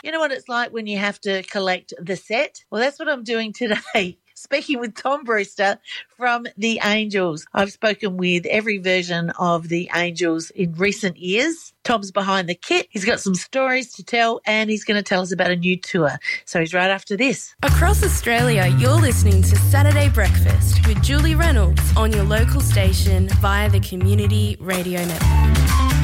You know what it's like when you have to collect the set? Well, that's what I'm doing today. Speaking with Tom Brewster from The Angels. I've spoken with every version of The Angels in recent years. Tom's behind the kit. He's got some stories to tell and he's going to tell us about a new tour. So he's right after this. Across Australia, you're listening to Saturday Breakfast with Julie Reynolds on your local station via the Community Radio Network.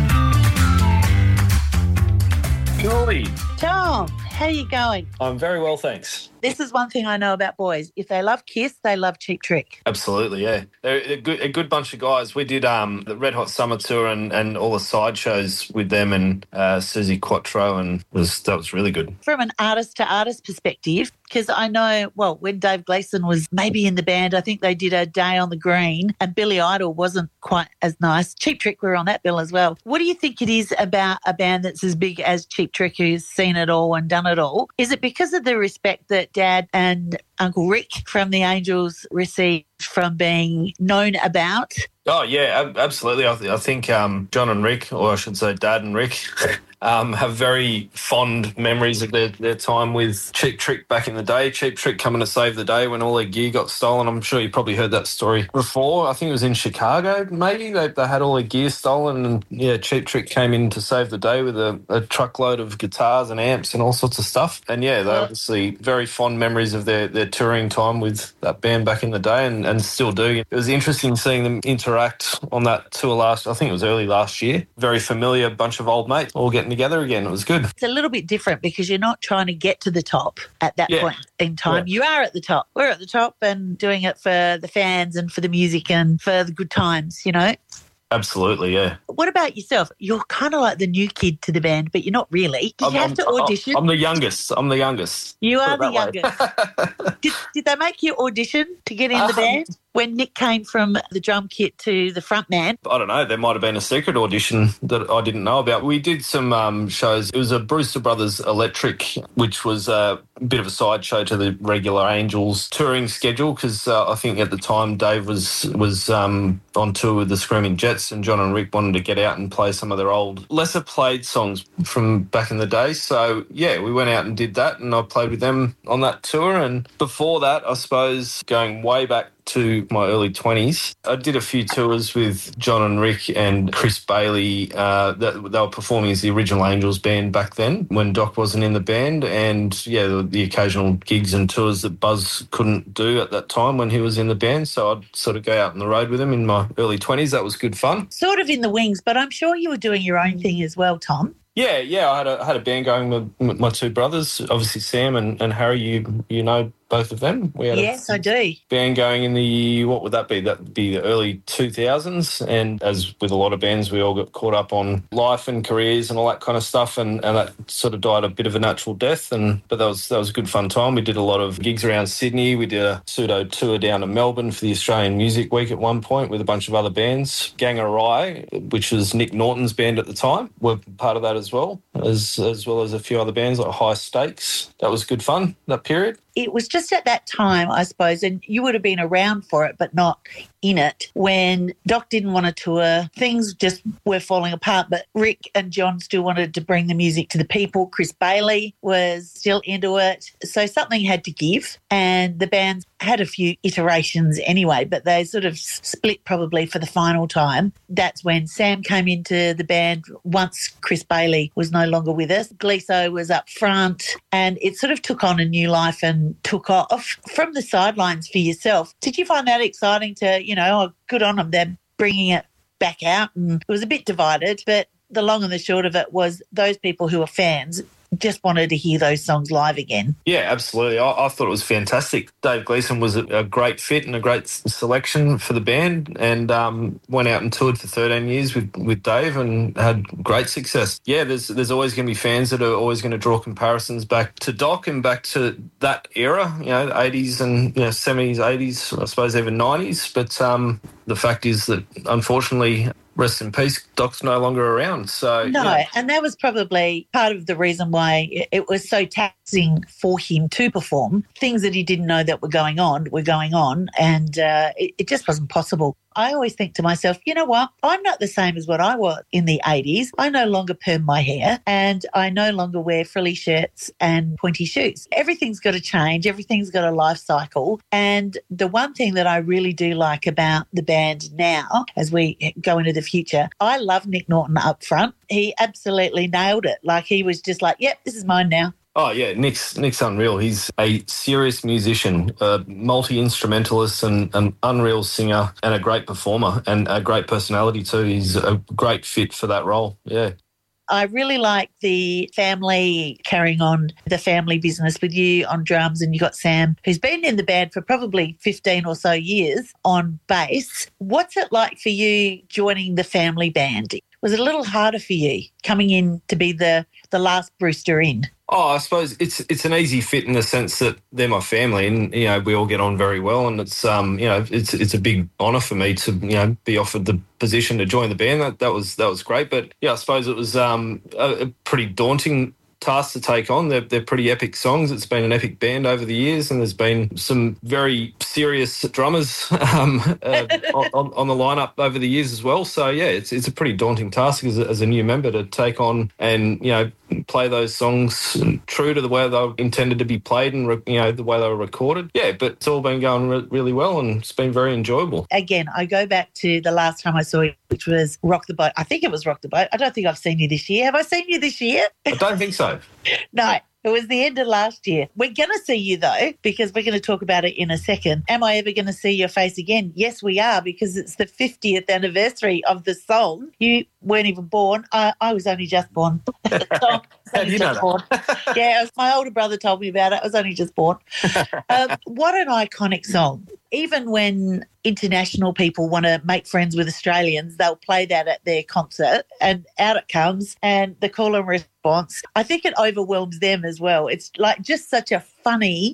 Julie. Tom, how are you going? I'm very well, thanks. This is one thing I know about boys. If they love Kiss, they love Cheap Trick. Absolutely, yeah. They're a good bunch of guys. We did the Red Hot Summer Tour and all the side shows with them and Susie Quattro, and that was really good. From an artist-to-artist perspective, because I know, well, when Dave Gleeson was maybe in the band, I think they did a Day on the Green, and Billy Idol wasn't quite as nice. Cheap Trick were on that bill as well. What do you think it is about a band that's as big as Cheap Trick, who's seen it all and done it all? Is it because of the respect that Dad and Uncle Rick from The Angels received from being known about? Oh, yeah, absolutely. I think John and Rick, or I should say Dad and Rick, have very fond memories of their time with Cheap Trick back in the day. Cheap Trick coming to save the day when all their gear got stolen. I'm sure you probably heard that story before. I think it was in Chicago, maybe. They had all their gear stolen and, yeah, Cheap Trick came in to save the day with a truckload of guitars and amps and all sorts of stuff. And, yeah, they obviously very fond memories of their touring time with that band back in the day and still do. It was interesting seeing them interact on that tour I think it was early last year. Very familiar bunch of old mates all getting together again. It was good. It's a little bit different because you're not trying to get to the top at that point in time. Yeah. You are at the top. We're at the top and doing it for the fans and for the music and for the good times, you know? Absolutely, yeah. What about yourself? You're kind of like the new kid to the band, but you're not really. Did you have to audition? I'm the youngest. You are the youngest. Did they make you audition to get in the band? When Nick came from the drum kit to the front man? I don't know. There might have been a secret audition that I didn't know about. We did some shows. It was a Brewster Brothers Electric, which was a bit of a sideshow to the regular Angels touring schedule because I think at the time Dave was on tour with the Screaming Jets and John and Rick wanted to get out and play some of their old, lesser played songs from back in the day. So, yeah, we went out and did that and I played with them on that tour. And before that, I suppose, going way back to my early 20s. I did a few tours with John and Rick and Chris Bailey. They were performing as the original Angels band back then when Doc wasn't in the band. And, yeah, the occasional gigs and tours that Buzz couldn't do at that time when he was in the band. So I'd sort of go out on the road with him in my early 20s. That was good fun. Sort of in the wings, but I'm sure you were doing your own thing as well, Tom. Yeah, I had a band going with my two brothers, obviously Sam and Harry. You know both of them. Yes, I do. Band going in the, what would that be? That would be the early 2000s. And as with a lot of bands, we all got caught up on life and careers and all that kind of stuff. And that sort of died a bit of a natural death. But that was a good fun time. We did a lot of gigs around Sydney. We did a pseudo tour down to Melbourne for the Australian Music Week at one point with a bunch of other bands. Gang of Rye, which was Nick Norton's band at the time, were part of that as well as a few other bands like High Stakes. That was good fun, that period. It was just at that time, I suppose, and you would have been around for it, but not in it, when Doc didn't want to tour. Things just were falling apart, but Rick and John still wanted to bring the music to the people. Chris Bailey was still into it. So something had to give, and the bands had a few iterations anyway, but they sort of split probably for the final time. That's when Sam came into the band once Chris Bailey was no longer with us. Gleeso was up front, and it sort of took on a new life and took off. From the sidelines for yourself, did you find that exciting to, good on them, they're bringing it back out? And it was a bit divided, but the long and the short of it was those people who are fans just wanted to hear those songs live again. Yeah, absolutely. I thought it was fantastic. Dave Gleeson was a great fit and a great selection for the band, and went out and toured for 13 years with Dave and had great success. Yeah, there's always going to be fans that are always going to draw comparisons back to Doc and back to that era, the 80s and 70s, 80s, I suppose even 90s. But the fact is that, unfortunately, rest in peace, Doc's no longer around. So no, and that was probably part of the reason why it was so taxing for him to perform. Things that he didn't know that were going on, and it just wasn't possible. I always think to myself, you know what? I'm not the same as what I was in the 80s. I no longer perm my hair and I no longer wear frilly shirts and pointy shoes. Everything's got to change. Everything's got a life cycle. And the one thing that I really do like about the band now, as we go into the future, I love Nick Norton up front. He absolutely nailed it. Like he was just like, yep, this is mine now. Oh, yeah, Nick's unreal. He's a serious musician, a multi-instrumentalist and an unreal singer and a great performer and a great personality too. He's a great fit for that role, yeah. I really like the family carrying on the family business with you on drums, and you got Sam, who's been in the band for probably 15 or so years on bass. What's it like for you joining the family band? Was it a little harder for you coming in to be the last Brewster in? Oh, I suppose it's an easy fit in the sense that they're my family, and we all get on very well, and it's it's a big honour for me to be offered the position to join the band. That was great, but yeah, I suppose it was a pretty daunting task to take on. They're pretty epic songs. It's been an epic band over the years, and there's been some very serious drummers on the lineup over the years as well. So yeah, it's a pretty daunting task as a new member to take on and play those songs true to the way they were intended to be played and the way they were recorded. Yeah, but it's all been going really well and it's been very enjoyable. Again, I go back to the last time I saw you, which was Rock the Boat. I think it was Rock the Boat. I don't think I've seen you this year. Have I seen you this year? I don't think so. No. It was the end of last year. We're going to see you, though, because we're going to talk about it in a second. Am I ever going to see your face again? Yes, we are, because it's the 50th anniversary of the song. You weren't even born. I was only just born. How do you know that? Yeah, my older brother told me about it. I was only just born. What an iconic song. Even when international people want to make friends with Australians, they'll play that at their concert and out it comes, and the call and response, I think it overwhelms them as well. It's like just such a funny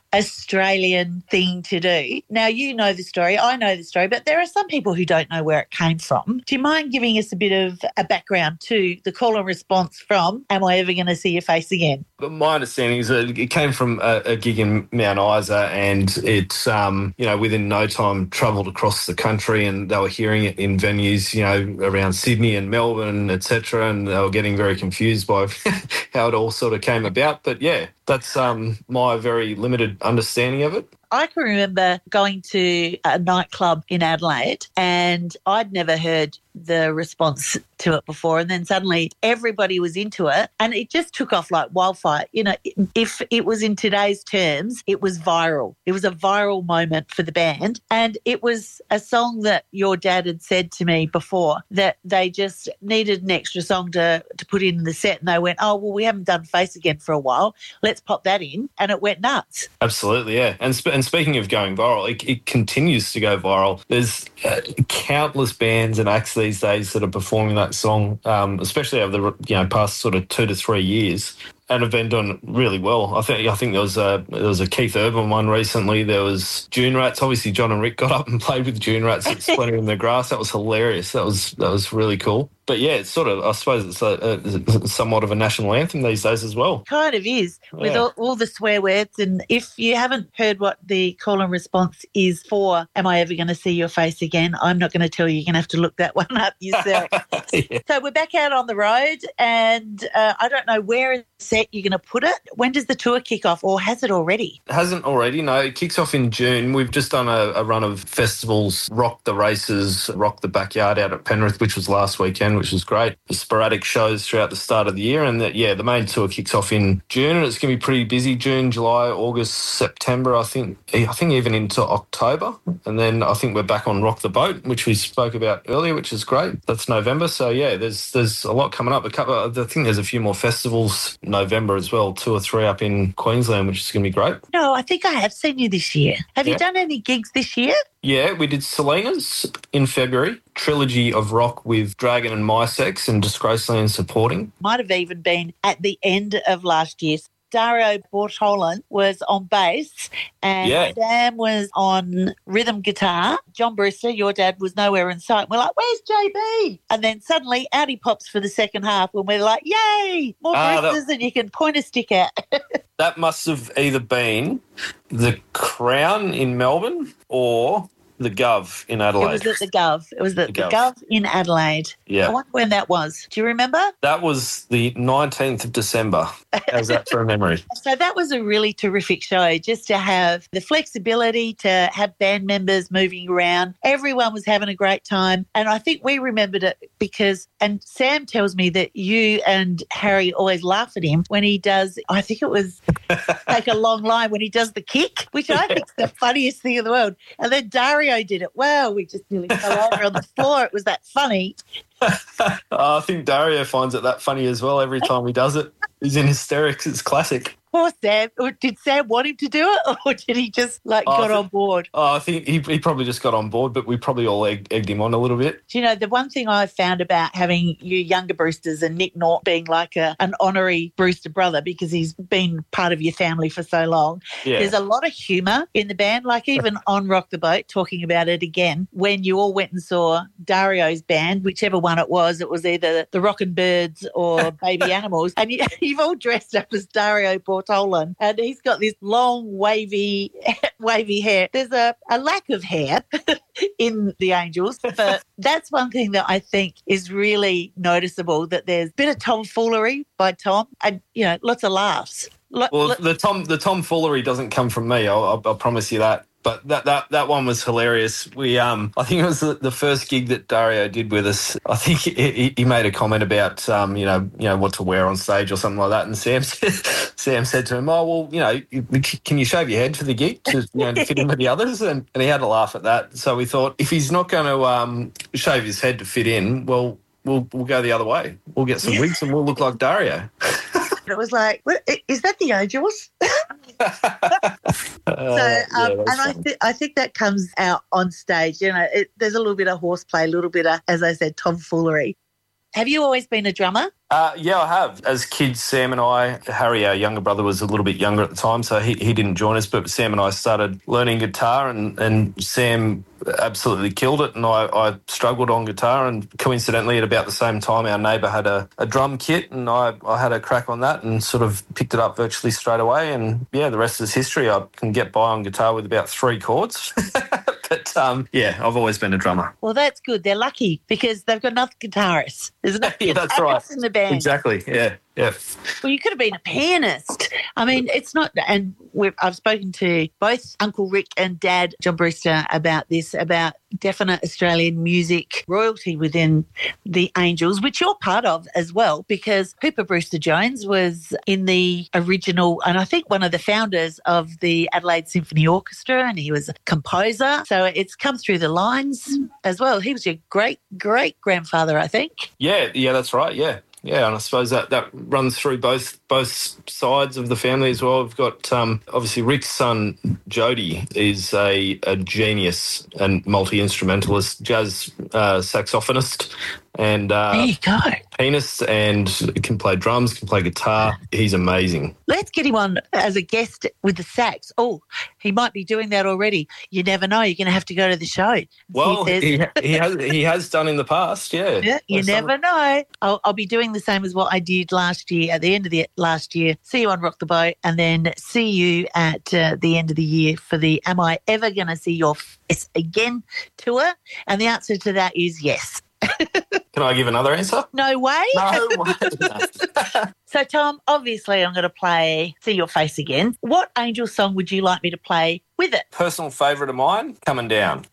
Australian thing to do. Now, you know the story, I know the story, but there are some people who don't know where it came from. Do you mind giving us a bit of a background to the call and response from Am I Ever Going to See Your Face Again? My understanding is that it came from a gig in Mount Isa, and it's, within no time travelled across the country, and they were hearing it in venues, around Sydney and Melbourne, etc., and they were getting very confused by how it all sort of came about. But yeah, that's my very limited understanding of it. I can remember going to a nightclub in Adelaide, and I'd never heard the response to it before, and then suddenly everybody was into it and it just took off like wildfire. If it was in today's terms, it was viral. It was a viral moment for the band, and it was a song that your dad had said to me before that they just needed an extra song to put in the set, and they went, oh, well, we haven't done Face Again for a while, let's pop that in, and it went nuts. Absolutely, yeah. And speaking of going viral, it continues to go viral. There's countless bands and acts these days that are performing that song, especially over the past sort of 2 to 3 years, and have been doing really well. I think there was a Keith Urban one recently. There was June Rats. Obviously, John and Rick got up and played with June Rats at Splinter in the Grass. That was hilarious. That was really cool. But yeah, it's sort of, I suppose it's somewhat of a national anthem these days as well. Kind of is, with all the swear words. And if you haven't heard what the call and response is for Am I Ever Going to See Your Face Again, I'm not going to tell you. You're going to have to look that one up yourself. Yeah. So we're back out on the road, and I don't know where in the set you're going to put it. When does the tour kick off, or has it already? It hasn't already, no. It kicks off in June. We've just done a run of festivals, Rock the Races, Rock the Backyard out at Penrith, which was last weekend, which was great. The sporadic shows throughout the start of the year, and the main tour kicks off in June, and it's going to be pretty busy. June, July, August, September, I think even into October, and then I think we're back on Rock the Boat, which we spoke about earlier, which is great. That's November, so yeah, there's a lot coming up. I think there's a few more festivals November as well, 2 or 3 up in Queensland, which is going to be great. No, I think I have seen you this year. Have you done any gigs this year? Yeah, we did Salinas in February, Trilogy of Rock with Dragon and My Sex and Disgracefully Supporting. Might have even been at the end of last year. Dario Bortolan was on bass, and Sam was on rhythm guitar. John Brewster, your dad, was nowhere in sight. We're like, where's JB? And then suddenly out he pops for the second half, when we're like, yay, more Brewsters, and you can point a stick at. That must have either been the Crown in Melbourne or the Gov in It Adelaide. was at the Gov. It was at the Gov in Adelaide. Yeah. I wonder when that was. Do you remember? That was the 19th of December. How's that for a memory? So that was a really terrific show, just to have the flexibility to have band members moving around. Everyone was having a great time. And I think we remembered it because, and Sam tells me that you and Harry always laugh at him when he does, I think it was Take a Long Line, when he does the kick, which I think is the funniest thing in the world. And then Dario did it. Wow, we just nearly fell over on the floor. It was that funny. I think Dario finds it that funny as well every time he does it. He's in hysterics. It's classic. Poor Sam. Did Sam want him to do it, or did he just got on board? I think he probably just got on board, but we probably all egged him on a little bit. Do you know, the one thing I found about having you younger Brewsters and Nick North being like an honorary Brewster brother, because he's been part of your family for so long, there's a lot of humour in the band. Like even on Rock the Boat, talking about it again, when you all went and saw Dario's band, whichever one it was either the Rockin' Birds or Baby Animals, and you've all dressed up as Dario Portolan, and he's got this long wavy hair. There's a lack of hair in the Angels, but that's one thing that I think is really noticeable, that there's a bit of tomfoolery by Tom, and lots of laughs. The tomfoolery doesn't come from me. I'll promise you that. But that one was hilarious. We I think it was the first gig that Dario did with us. I think he made a comment about what to wear on stage or something like that. And Sam said to him, "Oh well, can you shave your head for the gig to fit in with the others?" And he had a laugh at that. So we thought, if he's not going to shave his head to fit in, well, we'll go the other way. We'll get some wigs and we'll look like Dario. It was like, what, is that the Angels? I think that comes out on stage. There's a little bit of horseplay, a little bit of, as I said, tomfoolery. Have you always been a drummer? Yeah, I have. As kids, Sam and I, Harry, our younger brother, was a little bit younger at the time, so he didn't join us, but Sam and I started learning guitar, and Sam absolutely killed it, and I struggled on guitar, and coincidentally at about the same time our neighbour had a drum kit, and I had a crack on that and sort of picked it up virtually straight away, and the rest is history. I can get by on guitar with about 3 chords. But, I've always been a drummer. Well, that's good. They're lucky because they've got enough guitarists. There's enough that's right. in the band. Exactly, yeah. Well, you could have been a pianist. I mean, it's not, and I've spoken to both Uncle Rick and Dad John Brewster about this, about definite Australian music royalty within the Angels, which you're part of as well, because Hooper Brewster-Jones was in the original, and I think one of the founders of the Adelaide Symphony Orchestra, and he was a composer. So it's come through the lines as well. He was your great-great-grandfather, I think. Yeah, that's right, yeah. Yeah, and I suppose that runs through both sides of the family as well. We've got, obviously, Rick's son, Jody, is a genius and multi-instrumentalist, jazz saxophonist, and there you go. Pianist, and can play drums, can play guitar. He's amazing. Let's get him on as a guest with the sax. Oh, he might be doing that already. You never know. You're going to have to go to the show. Well, he has done in the past, yeah. Yeah, you never know. I'll be doing the same as what I did last year, at the end of the last year. See you on Rock the Boat, and then see you at the end of the year for the Am I Ever Going to See Your Face Again tour? And the answer to that is yes. Can I give another answer? No way. No way. So, Tom, obviously I'm going to play See Your Face Again. What Angel song would you like me to play with it? Personal favourite of mine, Coming Down.